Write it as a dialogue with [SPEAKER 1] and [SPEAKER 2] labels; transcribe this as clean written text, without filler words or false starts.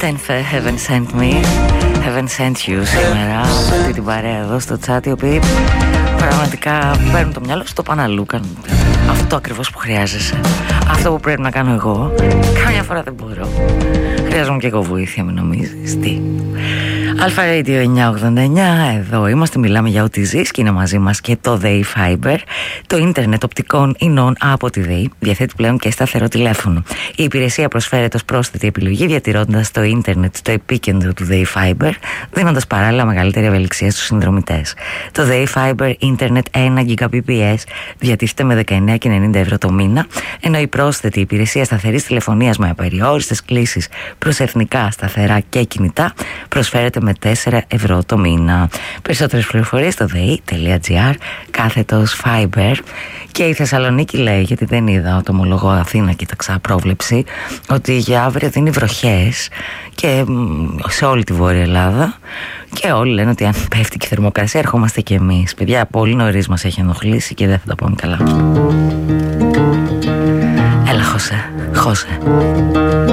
[SPEAKER 1] Heaven sent me, heaven sent you σήμερα. Αυτή την παρέα εδώ στο chat, οι οποίοι πραγματικά παίρνουν το μυαλό στο παναλού. Κάνουν αυτό ακριβώς που χρειάζεσαι. Αυτό που πρέπει να κάνω εγώ, καμιά φορά δεν μπορώ. Χρειάζομαι και εγώ βοήθεια, μην νομίζεις. Τι. Αλφα Radio 989, εδώ είμαστε, μιλάμε για ό,τι ζεις και είναι μαζί μας και το ΔΕΗ Fiber, το ίντερνετ οπτικών ινών από τη ΔΕΗ, διαθέτει πλέον και σταθερό τηλέφωνο. Η υπηρεσία προσφέρεται ως πρόσθετη επιλογή, διατηρώντας το ίντερνετ στο επίκεντρο του ΔΕΗ Fiber, δίνοντας παράλληλα μεγαλύτερη ευελιξία στους συνδρομητές. Το ΔΕΗ Fiber ίντερνετ 1 Gbps διατίθεται με 19,90 ευρώ το μήνα, ενώ η πρόσθετη υπηρεσία σταθερής τηλεφωνίας με απεριόριστες κλήσεις προς εθνικά, σταθερά και κινητά προσφέρεται με 4 ευρώ το μήνα. Περισσότερες πληροφορίες στο dei.gr/fiber. Και η Θεσσαλονίκη λέει, γιατί δεν είδα το ομολογώ, Αθήνα κοίταξα πρόβλεψη, ότι για αύριο δίνει βροχές και σε όλη τη Βόρεια Ελλάδα, και όλοι λένε ότι αν πέφτει και η θερμοκρασία ερχόμαστε και εμείς. Παιδιά, πολύ νωρίς μας έχει ενοχλήσει και δεν θα τα πάμε καλά. Έλα Χωσέ.